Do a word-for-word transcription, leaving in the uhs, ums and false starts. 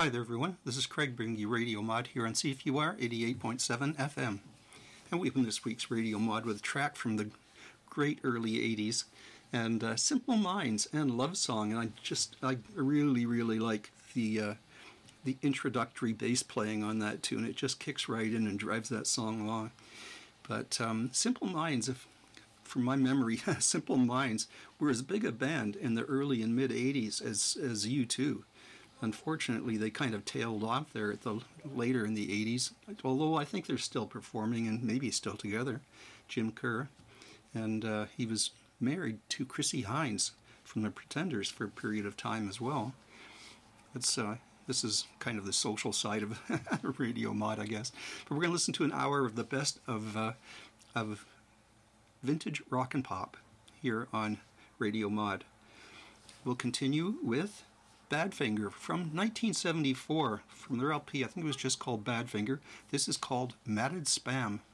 Hi there, everyone. This is Craig bringing you Radio Mod here on C F U R eighty-eight point seven F M. And we open this week's Radio Mod with a track from the great early eighties and uh, Simple Minds and Love Song. And I just, I really, really like the uh, the introductory bass playing on that tune. It just kicks right in and drives that song along. But um, Simple Minds, if, from my memory, Simple Minds were as big a band in the early and mid-eighties as, as U two. Unfortunately, they kind of tailed off there at the later in the eighties, although I think they're still performing and maybe still together, Jim Kerr. And uh, he was married to Chrissie Hynde from the Pretenders for a period of time as well. It's, uh, this is kind of the social side of Radio Mod, I guess. But we're going to listen to an hour of the best of, uh, of vintage rock and pop here on Radio Mod. We'll continue with Badfinger from nineteen seventy-four, from their L P. I think it was just called Badfinger. This is called Matted Spam.